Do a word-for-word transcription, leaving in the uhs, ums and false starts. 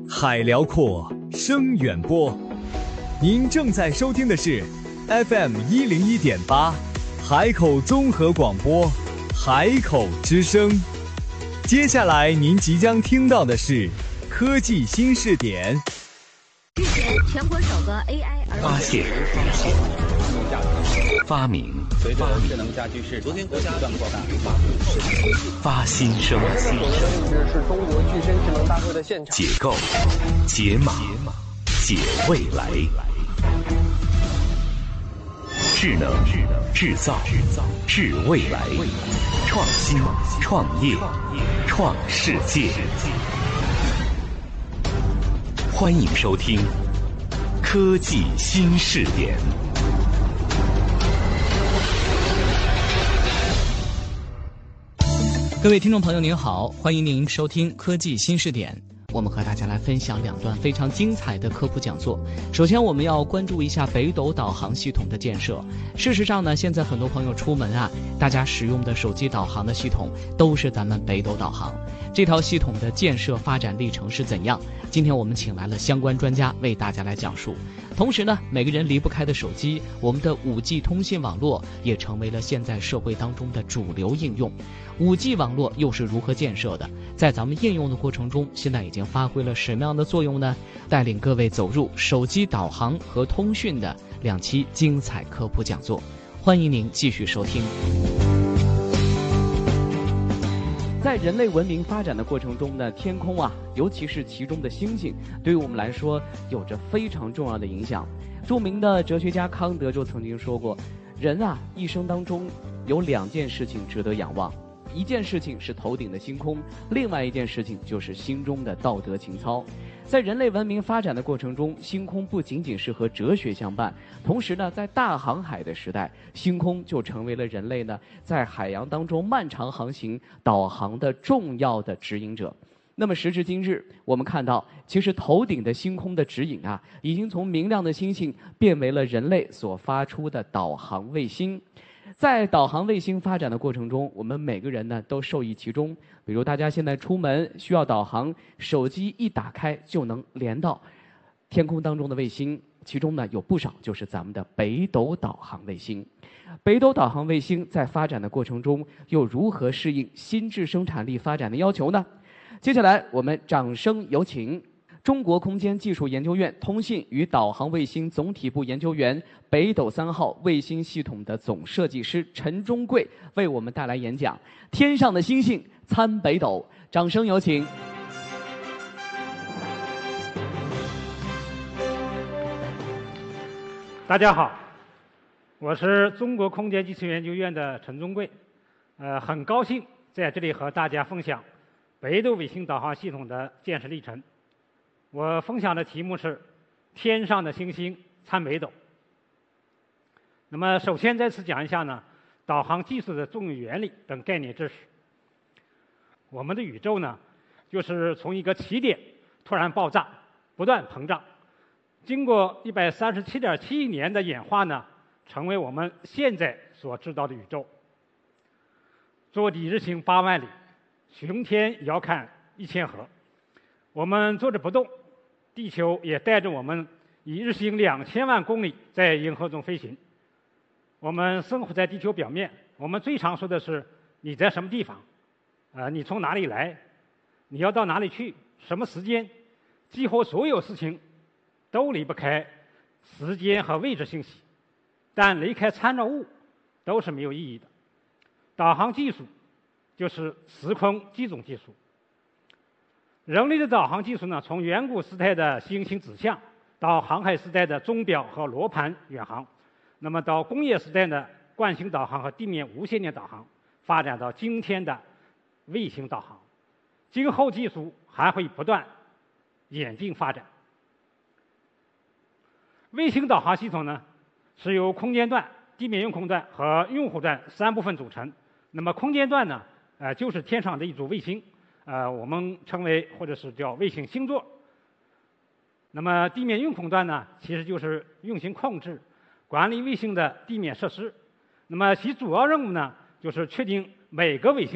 海辽阔，声远播。您正在收听的是 F M 一零一点八，海口综合广播，海口之声。接下来您即将听到的是科技新视点。 日前，全国首个 A I 儿发现、发明、 随着智能家居市昨天国家不断扩大， 发新生、 这是中国具身智能大会的现场。 解构、解码、解未来。智能、制造、制未来，创新、创业、创世界。欢迎收听科技新视点。 各位听众朋友您好，欢迎您收听科技新视点。我们和大家来分享两段非常精彩的科普讲座。首先我们要关注一下北斗导航系统的建设。事实上呢，现在很多朋友出门啊，大家使用的手机导航的系统都是咱们北斗导航。这条系统的建设发展历程是怎样？今天我们请来了相关专家为大家来讲述。同时呢，每个人离不开的手机，我们的 五 G 通信网络也成为了现在社会当中的主流应用。五 G 网络又是如何建设的？在咱们应用的过程中，现在已经发挥了什么样的作用呢？带领各位走入手机导航和通讯的两期精彩科普讲座，欢迎您继续收听。在人类文明发展的过程中呢，天空啊，尤其是其中的星星，对于我们来说有着非常重要的影响。著名的哲学家康德就曾经说过，人啊，一生当中有两件事情值得仰望，一件事情是头顶的星空，另外一件事情就是心中的道德情操。在人类文明发展的过程中，星空不仅仅是和哲学相伴，同时呢，在大航海的时代，星空就成为了人类呢在海洋当中漫长航行导航的重要的指引者。那么时至今日，我们看到，其实头顶的星空的指引啊，已经从明亮的星星变为了人类所发出的导航卫星。在导航卫星发展的过程中，我们每个人呢都受益其中。比如大家现在出门需要导航，手机一打开就能连到天空当中的卫星，其中呢有不少就是咱们的北斗导航卫星。北斗导航卫星在发展的过程中又如何适应新质生产力发展的要求呢？接下来我们掌声有请中国空间技术研究院通信与导航卫星总体部研究员、北斗三号卫星系统的总设计师陈忠贵为我们带来演讲《天上的星星参北斗》。掌声有请。 大家好，我是中国空间技术研究院的陈忠贵，呃，很高兴在这里和大家分享北斗卫星导航系统的建设历程。我分享的题目是天上的星星参北斗。那么首先在此讲一下呢，导航技术的作用原理等概念知识。我们的宇宙呢，就是从一个起点突然爆炸，不断膨胀，经过一百三十七点七亿年的演化呢，成为我们现在所知道的宇宙。坐地日行八万里，巡天遥看一千河。我们坐着不动，地球也带着我们以日行两千万公里在银河中飞行。我们生活在地球表面，我们最常说的是你在什么地方，呃，你从哪里来，你要到哪里去，什么时间，几乎所有事情都离不开时间和位置信息，但离开参照物都是没有意义的。导航技术就是时空基种技术。人类的导航技术呢，从远古时代的星星指向，到航海时代的钟表和罗盘远航，那么到工业时代的惯性导航和地面无线电导航，发展到今天的卫星导航。今后技术还会不断演进发展。卫星导航系统呢，是由空间段、地面用空段和用户段三部分组成。那么空间段呢，呃，就是天上的一组卫星。呃，我们称为或者是叫卫星星座。那么地面运控端呢，其实就是运行控制、管理卫星的地面设施。那么其主要任务呢，就是确定每个卫星